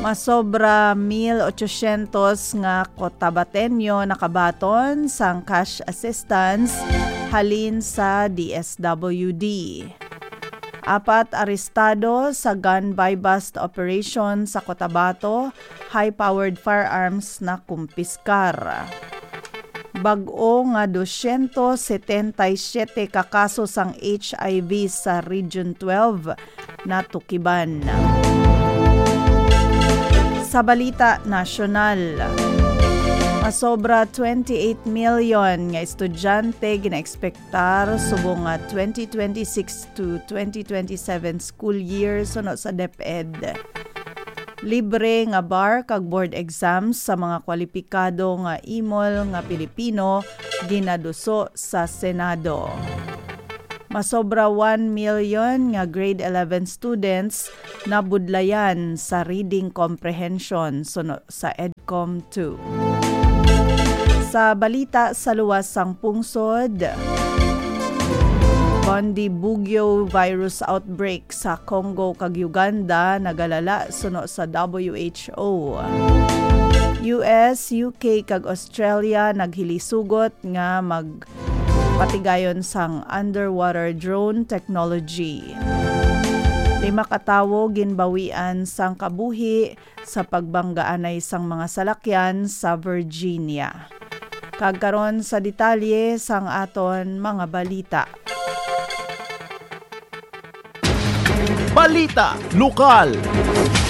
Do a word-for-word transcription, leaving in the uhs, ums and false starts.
Masobra mil otsyentos nga Cotabateño nakabaton sang cash assistance halin sa D S W D. Apat arestado sa gun buy bust operation sa Cotabato, high-powered firearms na kumpiskar. Bag-o nga two hundred seventy-seven ka kaso sang H I V sa Region twelve na tukiban. Sa balita nasyonal, masobra twenty-eight million nga estudyante ginaekspektar subong nga twenty twenty-six to twenty twenty-seven school year sunod sa DepEd. Libre nga bar kag board exams sa mga kwalipikado nga imol nga Pilipino ginaduso sa Senado. Masobra one million nga grade eleven students na budlayan sa reading comprehension suno sa EDCOM two. Sa balita sa luwas sang pungsod, Bondi Bugyo virus outbreak sa Congo kag Uganda nagalala suno sa W H O. U S, U K kag Australia naghilisugot nga mag patigayon sang underwater drone technology. Lima katawo ginbawian sang kabuhi sa pagbanggaanay sang mga salakyan sa Virginia. Kagkaron sa detalye sang aton mga balita. Balita lokal.